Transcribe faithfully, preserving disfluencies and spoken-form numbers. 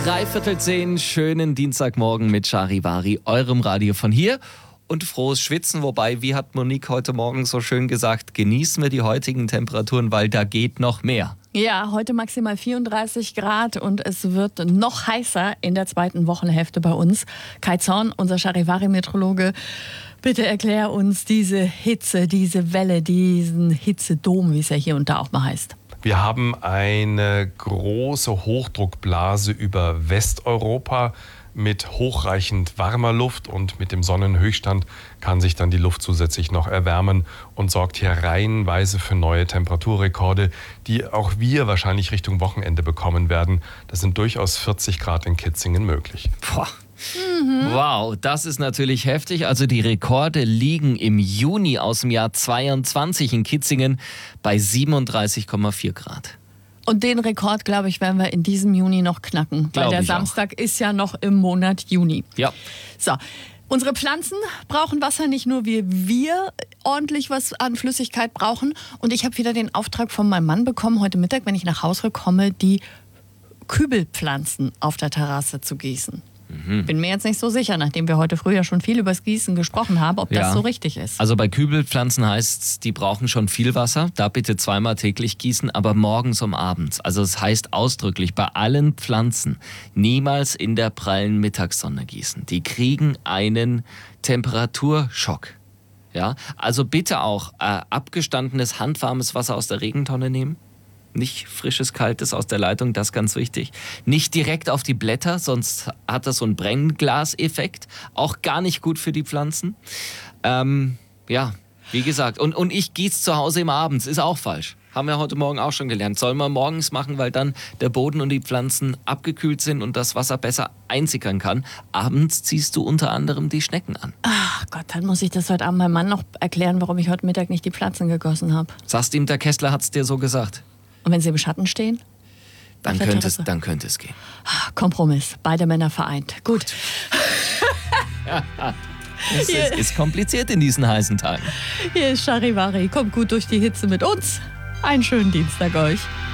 Dreiviertel zehn, schönen Dienstagmorgen mit Charivari, eurem Radio von hier. Und frohes Schwitzen, wobei, wie hat Monique heute Morgen so schön gesagt, genießen wir die heutigen Temperaturen, weil da geht noch mehr. Ja, heute maximal vierunddreißig Grad und es wird noch heißer in der zweiten Wochenhälfte bei uns. Kai Zorn, unser Charivari-Meteorologe, bitte erklär uns diese Hitze, diese Welle, diesen Hitzedom, wie es ja hier und da auch mal heißt. Wir haben eine große Hochdruckblase über Westeuropa mit hochreichend warmer Luft, und mit dem Sonnenhöchststand kann sich dann die Luft zusätzlich noch erwärmen und sorgt hier reihenweise für neue Temperaturrekorde, die auch wir wahrscheinlich Richtung Wochenende bekommen werden. Das sind durchaus vierzig Grad in Kitzingen möglich. Boah. Mhm. Wow, das ist natürlich heftig. Also die Rekorde liegen im Juni aus dem Jahr zweiundzwanzig in Kitzingen bei siebenunddreißig Komma vier Grad. Und den Rekord, glaube ich, werden wir in diesem Juni noch knacken. Weil der Samstag auch ist ja noch im Monat Juni. Ja. So, unsere Pflanzen brauchen Wasser, nicht nur wie wir ordentlich was an Flüssigkeit brauchen. Und ich habe wieder den Auftrag von meinem Mann bekommen, heute Mittag, wenn ich nach Hause komme, die Kübelpflanzen auf der Terrasse zu gießen. Mhm. Bin mir jetzt nicht so sicher, nachdem wir heute früh ja schon viel über das Gießen gesprochen haben, ob ja. das so richtig ist. Also bei Kübelpflanzen heißt es, die brauchen schon viel Wasser. Da bitte zweimal täglich gießen, aber morgens und abends. Also es heißt ausdrücklich, bei allen Pflanzen niemals in der prallen Mittagssonne gießen. Die kriegen einen Temperaturschock. Ja? Also bitte auch äh, abgestandenes, handwarmes Wasser aus der Regentonne nehmen. Nicht frisches, kaltes aus der Leitung, das ist ganz wichtig. Nicht direkt auf die Blätter, sonst hat das so einen Brennglaseffekt. Auch gar nicht gut für die Pflanzen. Ähm, ja, wie gesagt. Und, und ich gieße zu Hause immer abends, ist auch falsch. Haben wir heute Morgen auch schon gelernt. Soll man morgens machen, weil dann der Boden und die Pflanzen abgekühlt sind und das Wasser besser einsickern kann. Abends ziehst du unter anderem die Schnecken an. Ach Gott, dann muss ich das heute Abend meinem Mann noch erklären, warum ich heute Mittag nicht die Pflanzen gegossen habe. Sagst ihm, der Kessler hat es dir so gesagt? Und wenn sie im Schatten stehen? Dann könnte, es, dann könnte es gehen. Kompromiss. Beide Männer vereint. Gut. Es ist, ist kompliziert in diesen heißen Tagen. Hier ist Charivari. Kommt gut durch die Hitze mit uns. Einen schönen Dienstag euch.